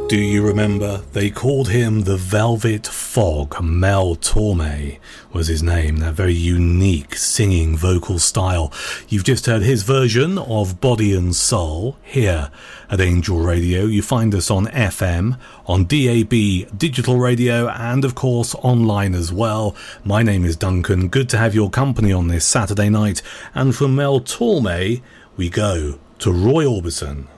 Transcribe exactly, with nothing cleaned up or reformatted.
Do you remember? They called him the Velvet Fog. Mel Torme was his name, that very unique singing vocal style. You've just heard his version of Body and Soul here at Angel Radio. You find us on F M, on D A B digital radio, and of course online as well. My name is Duncan. Good to have your company on this Saturday night. And from Mel Torme, we go to Roy Orbison.